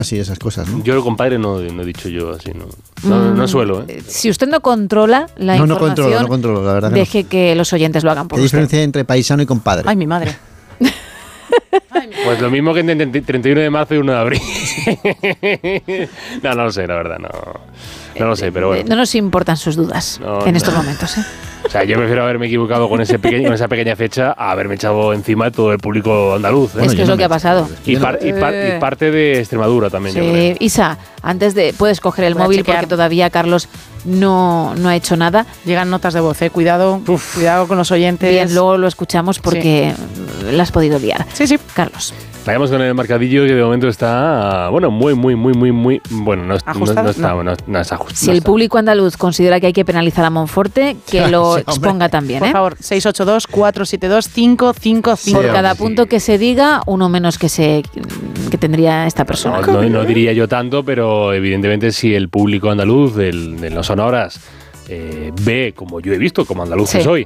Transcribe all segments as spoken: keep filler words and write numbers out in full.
así esas cosas, ¿no? Yo, compadre, no, no he dicho yo así, no, no, Mm, no suelo, ¿eh? Si usted no controla la No, no información, controlo, no controlo, la verdad que no. deje que los oyentes lo hagan por ¿Qué usted. diferencia hay entre paisano y compadre? Ay, mi madre. Pues lo mismo que entre treinta y uno de marzo y uno de abril. No, no lo sé, la verdad, no. No lo sé, pero bueno. No nos importan sus dudas No, en no. estos momentos, ¿eh? O sea, yo prefiero haberme equivocado con, ese pequeño, con esa pequeña fecha a haberme echado encima de todo el público andaluz, ¿eh? Es que yo es no lo que me- ha pasado. Y, par- y, par- y parte de Extremadura también, yo Sí. creo. Isa, antes de... Puedes coger el Voy a móvil chequear. porque todavía Carlos no, no ha hecho nada. Llegan notas de voz, ¿eh? Cuidado, Uf. cuidado con los oyentes. Bien, luego lo escuchamos porque la has podido liar. Sí, sí. Carlos. Vayamos con el marcadillo que de momento está, bueno, muy, muy, muy, muy, muy, bueno, no, es- no, ¿Ajustado? no está, No. no, no es ajustado. Si el público andaluz considera que hay que penalizar a Monforte, que lo Sí, hombre. exponga también, Por ¿eh? favor, seis ocho dos, cuatro siete dos, cinco cinco cinco. Por Sí, cada hombre, punto sí. que se diga, uno menos que se que tendría esta persona. No, no, no diría yo tanto, pero evidentemente si el público andaluz del- de los Sonoras eh, ve, como yo he visto, como andaluz que Sí. soy,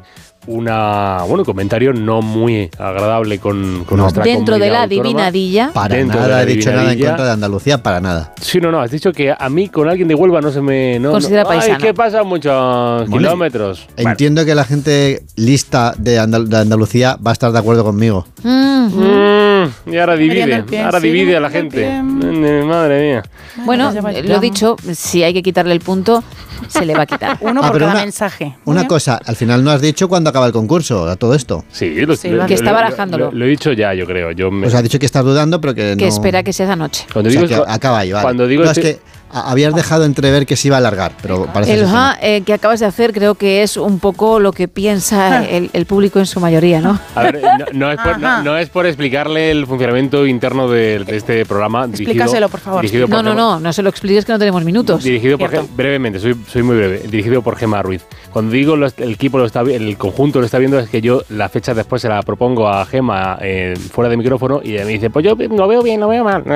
una, bueno, un comentario no muy agradable con, con No. nuestra Dentro de comunidad la autónoma. adivinadilla, Para Dentro de nada la he dicho nada en adivinadilla. contra de Andalucía, para nada. Sí, no, no, has dicho que a mí con alguien de Huelva no se me... No, Considera no, paisano. Ay, que pasa muchos Bueno, kilómetros. Bueno. Entiendo que la gente lista de, Andal- de Andalucía va a estar de acuerdo conmigo. mm, Mm, y ahora divide, Metiendo el pie, ahora sí, divide a la metiendo el gente. pie. Mm, Madre mía. bueno, Vaya, vaya. lo dicho, si hay que quitarle el punto, se le va a quitar. Uno Ah, por pero cada una- mensaje. Muy Una bien. cosa, al final no has dicho cuándo acaba el concurso, a todo esto. Sí, lo, Sí, lo- lo- Que está lo- barajándolo. Lo, lo he dicho ya, yo creo. Yo me, O sea, has dicho que estás dudando, pero que no... Que espera que sea esa noche. cuando O sea, digo, que acaba ahí, vale. cuando digo no, este- es que a- habías dejado entrever que se iba a alargar, pero parece El ser que no. ja eh, que acabas de hacer creo que es un poco lo que piensa el, el público en su mayoría, ¿no? A ver, no, no es por, no, Ajá. no es por explicarle el funcionamiento interno de, de este programa. Explícaselo, dirigido, por favor. Dirigido No, por no, Gemma- no, no se lo expliques que no tenemos minutos. Dirigido por Cierto. Gem- brevemente, soy, soy muy breve. Dirigido por Gemma Ruiz. Cuando digo lo- el equipo lo está vi- el conjunto lo está viendo, es que yo la fecha después se la propongo a Gemma eh, fuera de micrófono y ella me dice, pues yo lo veo bien, lo veo mal.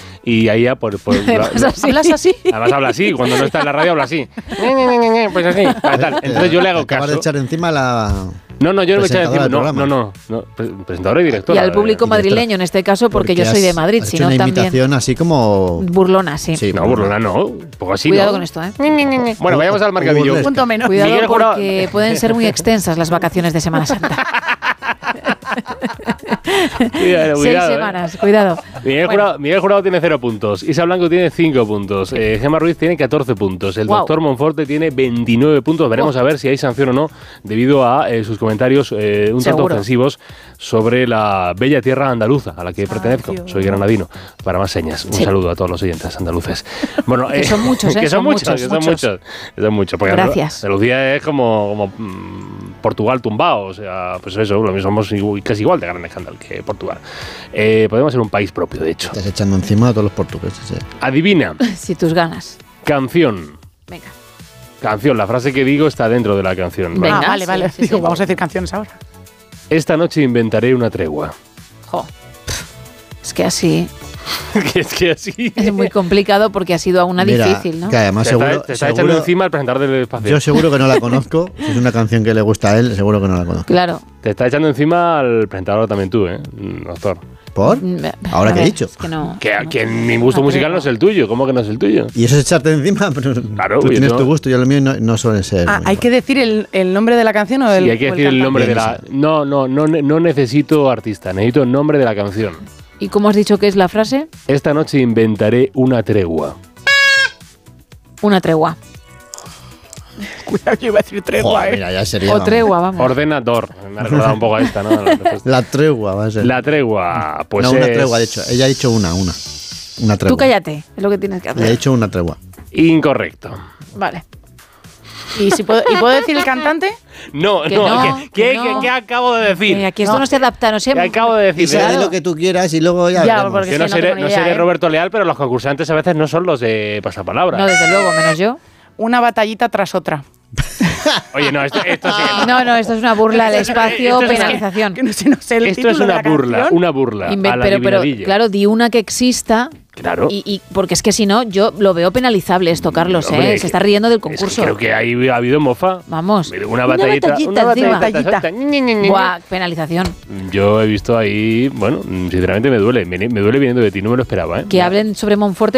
Y ahí ya por, por- Además, lo- así. ¿Hablas así? además habla así, cuando no está en la radio habla así. Pues así, tal. Entonces yo le hago Acabas caso. de echar encima la... No, no, yo no me echaré presentadora encima. del No, no, programa. no, no. Pre- Presentadora y Y directora. al público eh, madrileño en este caso, porque, yo has- soy de Madrid, has si hecho no una también imitación así como... burlona, sí. Sí, No, burlona no. Un poco así, Cuidado ¿no? con esto, ¿eh? Bueno, vayamos al marcadillo. Burlesca. Punto menos. Cuidado Miguel Jurado- porque pueden ser muy extensas las vacaciones de Semana Santa. Cuidado, Seis cuidado, ¿eh? semanas, cuidado. Miguel, Bueno. Jurado, Miguel Jurado tiene cero puntos. Isa Blanco tiene cinco puntos. Eh, Gemma Ruiz tiene catorce puntos. El Guau. doctor Monforte tiene veintinueve puntos. Veremos a ver si hay sanción o no debido a eh, sus comentarios eh, un tanto Seguro. ofensivos sobre la bella tierra andaluza a la que pertenezco. Dios. Soy granadino. Para más señas, un Sí. saludo a todos los oyentes andaluces. Bueno, Que son muchos, ¿eh? Que son, Son muchos, muchos, que son muchos. muchos. Que son muchos. Porque Gracias. Andalucía es como, como mm, Portugal tumbado. O sea, pues eso, lo mismo, somos igual- casi igual de gran escándalo que Portugal. Eh, podemos ser un país propio, de hecho. Estás echando encima a todos los portugueses. eh. Adivina, Si tus ganas. canción. Venga. Canción, la frase que digo está dentro de la canción. ¿vale? Venga, Ah, vale, sí, vale. sí, Digo, sí. vamos a decir canciones ahora. Esta noche inventaré una tregua. Jo. Es que así Que es que así. es muy complicado porque ha sido aún una Mira, difícil, ¿no? que además Te está, seguro, te está seguro- echando encima el presentador del espacio. yo seguro que no la conozco. Si es una canción que le gusta a él, seguro que no la conozco. Claro. Te está echando encima al presentador también tú, ¿eh, doctor? ¿Por? Mm, ¿Ahora a qué he ver, dicho? es que no, Que, no. que mi gusto Una musical tregua. no es el tuyo. ¿Cómo que no es el tuyo? ¿Y eso es echarte encima? Pero Claro, tú yo tienes no- tu gusto, yo el mío no, no suele ser. Ah, muy ¿hay bueno. que decir el, el nombre de la canción o el Sí, hay que o decir el cantante? nombre de la... No, no, no, ne- no necesito artista, necesito el nombre de la canción. ¿Y cómo has dicho que es la frase? Esta noche inventaré una tregua. Una tregua. Cuidado, yo iba a decir tregua, Joder, ¿eh? mira, ya sería, O vamos. tregua, vamos. Ordenador. Me ha recordado un poco a esta, ¿no? La, La tregua va a ser. la tregua, pues no, una es tregua, de hecho. Ella ha dicho una, una. Una tregua. Tú cállate, es lo que tienes que Le ha hacer. dicho una tregua. incorrecto. Vale. ¿Y, si puedo, ¿Y puedo decir el cantante? No, Que no, no, ¿qué, que qué- no. qué- qué acabo de decir? Eh, aquí esto no, No. se adapta, no sé. ¿Qué acabo de Y decir? se Claro. hace lo que tú quieras y luego ya. Ya, veremos. porque- Yo sí, no no seré, tengo ni no idea, seré ¿eh? Roberto Leal, pero los concursantes a veces no son los de pasapalabra. No, desde luego, menos yo. Una batallita tras otra. Oye, no, esto, esto sí. No, no, esto es una burla al Esto es- espacio, esto es- penalización. Que no sé, no sé el Esto título es de una la burla, canción. una burla Inve- a la pero, pero, adivinadilla. claro, di una que exista. Claro. Y, y- porque es que si no, yo lo veo penalizable esto, Carlos, ¿eh? Hombre, Se está riendo del Es que concurso. creo que ahí ha habido mofa. Vamos. Una Una batallita. batallita una encima. batallita. Batallita. Ñi, ñi, ñi, ñi. Buah, penalización. Yo he visto ahí, bueno, sinceramente me duele. Me, me duele viniendo de ti, no me lo esperaba, ¿eh? Que hablen sobre Monforte